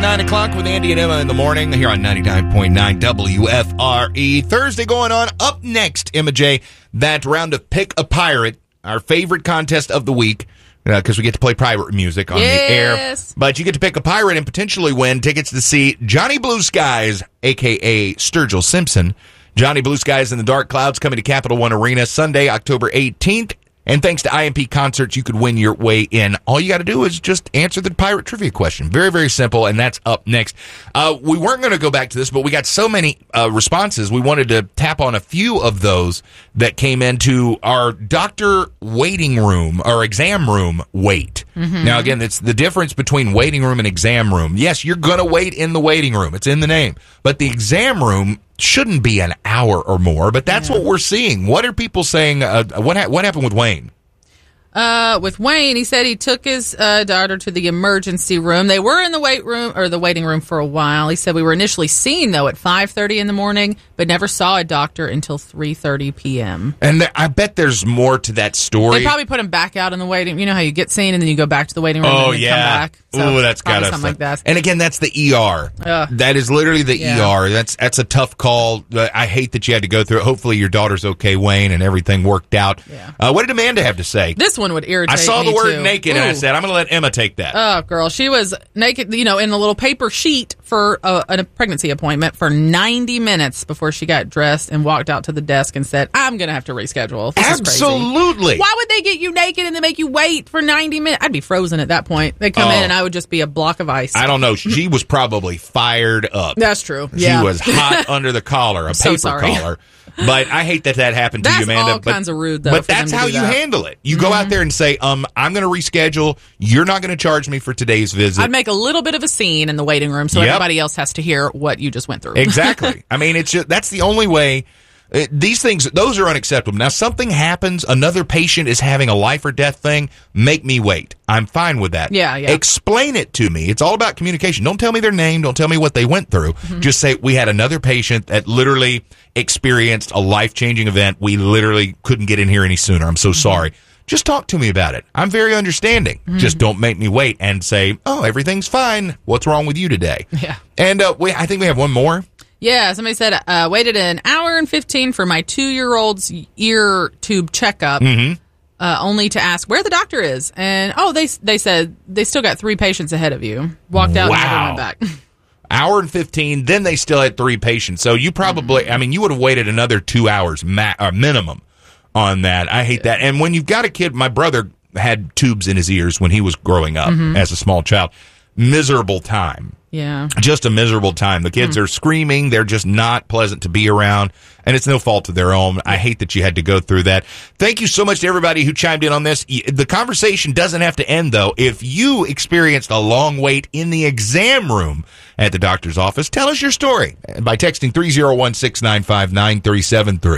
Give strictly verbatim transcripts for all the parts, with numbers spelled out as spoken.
nine o'clock with Andy and Emma in the morning here on ninety-nine point nine W F R E. Thursday going on. Up next, Emma J., that round of Pick a Pirate, our favorite contest of the week, because uh, we get to play pirate music on yes. the air. But you get to pick a pirate and potentially win tickets to see Johnny Blue Skies, a k a. Sturgill Simpson. Johnny Blue Skies in the Dark Clouds coming to Capital One Arena Sunday, October eighteenth. And thanks to I M P Concerts, you could win your way in. All you got to do is just answer the pirate trivia question. Very, very simple, and that's up next. Uh, we weren't going to go back to this, but we got so many uh, responses, we wanted to tap on a few of those that came into our doctor waiting room, or exam room wait. Mm-hmm. Now, again, it's the difference between waiting room and exam room. Yes, you're going to wait in the waiting room. It's in the name. But the exam room shouldn't be an hour or more, but that's yeah. what we're seeing. What are people saying? Uh, what ha- what happened with Wayne? Uh, with Wayne, he said he took his uh, daughter to the emergency room. They were in the wait room or the waiting room for a while. He said we were initially seen though at five thirty in the morning, but never saw a doctor until three thirty p.m. And th- I bet there's more to that story. They probably put him back out in the waiting. You know how you get seen and then you go back to the waiting room oh, and then yeah. come back. So Ooh, that's gotta something like that. And again, that's the E R. Uh, that is literally the yeah. E R. That's that's a tough call. I hate that you had to go through it. Hopefully your daughter's okay, Wayne, and everything worked out. Yeah. Uh, what did Amanda have to say? This one would irritate me. I saw the word too. naked, Ooh. and I said, I'm going to let Emma take that. Oh, girl. She was naked, you know, in a little paper sheet for a, a pregnancy appointment for ninety minutes before she got dressed and walked out to the desk and said, I'm going to have to reschedule. This Absolutely. Is crazy. Why would they get you naked and then make you wait for ninety minutes? I'd be frozen at that point. They'd come oh. in and I would just be a block of ice. I don't know. She was probably fired up. That's true. She yeah. was hot under the collar, a I'm paper so sorry. collar. But I hate that that happened that's to you, Amanda. all but, kinds of rude, though. But for that's them to how do you that. handle it. You mm-hmm. go out there and say, um, I'm going to reschedule. You're not going to charge me for today's visit. I'd make a little bit of a scene in the waiting room so yep. everybody else has to hear what you just went through. Exactly. I mean, it's just, that's the only way. Uh, these things, those are unacceptable. Now, something happens, another patient is having a life or death thing, make me wait. I'm fine with that. Yeah, yeah. Explain it to me. It's all about communication. Don't tell me their name. Don't tell me what they went through. Mm-hmm. Just say, we had another patient that literally experienced a life-changing event. We literally couldn't get in here any sooner. I'm so mm-hmm. sorry. Just talk to me about it. I'm very understanding. Mm-hmm. Just don't make me wait and say, oh, everything's fine. What's wrong with you today? Yeah. And uh, we, I think we have one more. Yeah, somebody said, uh, waited an hour and fifteen for my two-year-old's ear tube checkup, mm-hmm. uh, only to ask where the doctor is. And, oh, they they said they still got three patients ahead of you. Walked out wow. and never went back. Hour and fifteen, then they still had three patients. So you probably, mm-hmm. I mean, you would have waited another two hours ma- or minimum on that. I hate yeah. that. And when you've got a kid, my brother had tubes in his ears when he was growing up mm-hmm. as a small child. Miserable time. Yeah. Just a miserable time. The kids mm. are screaming. They're just not pleasant to be around. And it's no fault of their own. I hate that you had to go through that. Thank you so much to everybody who chimed in on this. The conversation doesn't have to end, though. If you experienced a long wait in the exam room at the doctor's office, tell us your story by texting three oh one, six nine five, nine three seven three.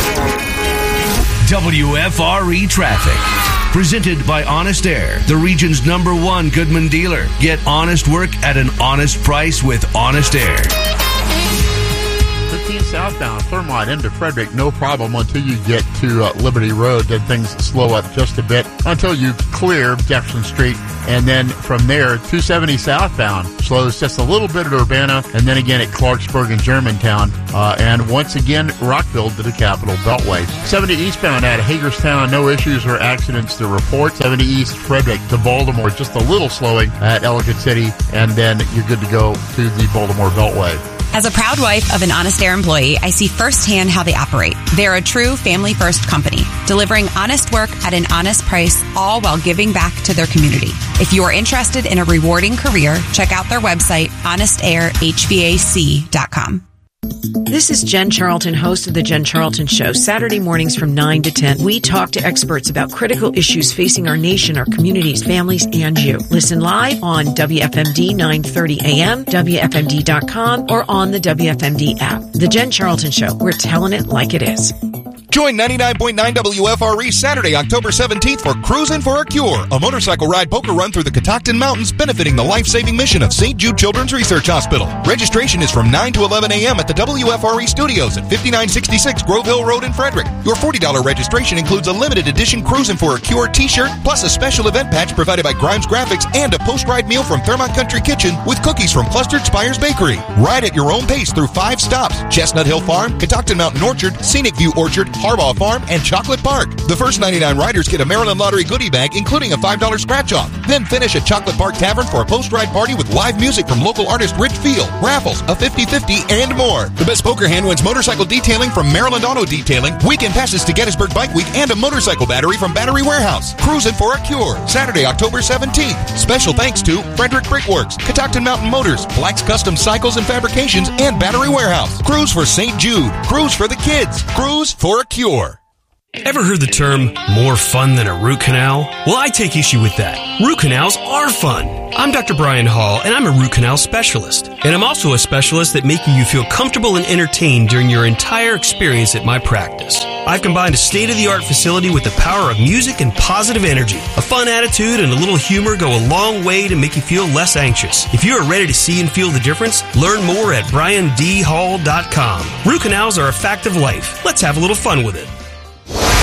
W F R E Traffic. Presented by Honest Air, the region's number one Goodman dealer. Get honest work at an honest price with Honest Air. fifteen southbound, Thermont into Frederick, no problem until you get to uh, Liberty Road. Then things slow up just a bit until you clear Jefferson Street. And then from there, two seventy southbound slows just a little bit at Urbana, and then again at Clarksburg and Germantown. Uh, and once again, Rockville to the Capitol Beltway. seventy eastbound out of Hagerstown, no issues or accidents to report. seventy east Frederick to Baltimore, just a little slowing at Ellicott City, and then you're good to go to the Baltimore Beltway. As a proud wife of an Honest Air employee, I see firsthand how they operate. They're a true family-first company, delivering honest work at an honest price, all while giving back to their community. If you are interested in a rewarding career, check out their website, honest air h v a c dot com. This is Jen Charlton, host of The Jen Charlton Show. Saturday mornings from nine to ten, we talk to experts about critical issues facing our nation, our communities, families, and you. Listen live on W F M D nine thirty a m, W F M D dot com, or on the W F M D app. The Jen Charlton Show. We're telling it like it is. Join ninety-nine point nine W F R E Saturday, October seventeenth for Cruisin' for a Cure, a motorcycle ride poker run through the Catoctin Mountains benefiting the life-saving mission of Saint Jude Children's Research Hospital. Registration is from nine to eleven a.m. at the W F R E studios at fifty-nine sixty-six Grove Hill Road in Frederick. Your forty dollars registration includes a limited edition Cruisin' for a Cure t-shirt, plus a special event patch provided by Grimes Graphics and a post-ride meal from Fairmont Country Kitchen with cookies from Clustered Spires Bakery. Ride at your own pace through five stops: Chestnut Hill Farm, Catoctin Mountain Orchard, Scenic View Orchard, Harbaugh Farm, and Chocolate Park. The first ninety-nine riders get a Maryland Lottery goodie bag, including a five dollars scratch-off. Then finish at Chocolate Park Tavern for a post-ride party with live music from local artist Rich Field, raffles, a fifty-fifty, and more. The best poker hand wins motorcycle detailing from Maryland Auto Detailing, weekend passes to Gettysburg Bike Week, and a motorcycle battery from Battery Warehouse. Cruisin' for a Cure, Saturday, October seventeenth. Special thanks to Frederick Brickworks, Catoctin Mountain Motors, Black's Custom Cycles and Fabrications, and Battery Warehouse. Cruise for Saint Jude. Cruise for the kids. Cruise for a Cure. Ever heard the term more fun than a root canal? Well, I take issue with that. Root canals are fun. I'm Doctor Brian Hall, and I'm a root canal specialist. And I'm also a specialist at making you feel comfortable and entertained during your entire experience at my practice. I've combined a state-of-the-art facility with the power of music and positive energy. A fun attitude and a little humor go a long way to make you feel less anxious. If you are ready to see and feel the difference, learn more at brian d hall dot com. Root canals are a fact of life. Let's have a little fun with it.